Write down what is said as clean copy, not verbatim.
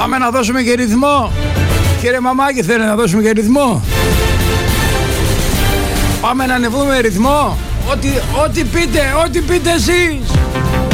Πάμε να δώσουμε και ρυθμό. Κύριε Μαμάκη, θέλει να δώσουμε και ρυθμό. Πάμε να ανεβούμε ρυθμό. Ό,τι πείτε εσείς.